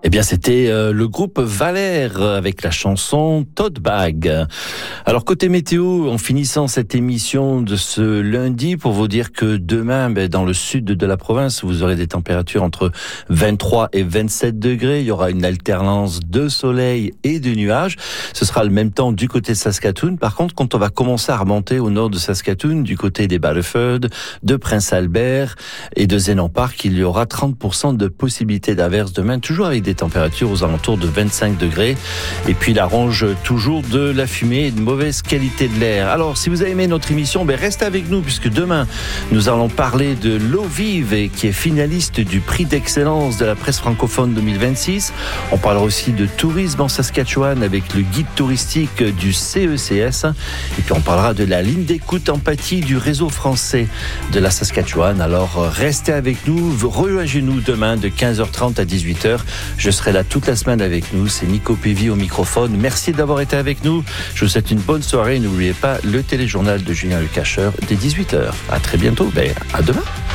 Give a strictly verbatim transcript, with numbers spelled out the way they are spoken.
Eh bien, c'était euh, le groupe Valère avec la chanson Tote Bag. Alors, côté météo, en finissant cette émission de ce lundi, pour vous dire que demain, ben, dans le sud de la province, vous aurez des températures entre vingt-trois et vingt-sept degrés. Il y aura une alternance de soleil et de nuages. Ce sera le même temps du côté de Saskatoon. Par contre, quand on va commencer à remonter au nord de Saskatoon, du côté des Battleford, de Prince-Albert et de Zénon Park, il y aura trente pour cent de possibilités d'averse demain, toujours avec des températures aux alentours de vingt-cinq degrés. Et puis la ronge toujours de la fumée et de mauvaise qualité de l'air. Alors, si vous avez aimé notre émission, ben restez avec nous puisque demain, nous allons parler de l'eau vive et qui est finaliste du prix d'excellence de la presse francophone deux mille vingt-six. On parlera aussi de tourisme en Saskatchewan avec le guide touristique du C E C S. Et puis on parlera de la ligne d'écoute empathie du réseau français de la Saskatchewan. Alors, restez avec nous, rejoignez-nous demain de quinze heures trente à dix-huit heures. Je serai là toute la semaine avec nous. C'est Nico Pévy au microphone. Merci d'avoir été avec nous. Je vous souhaite une bonne soirée. N'oubliez pas le téléjournal de Julien Le Cacheur dès dix-huit heures. À très bientôt. Ben, à demain.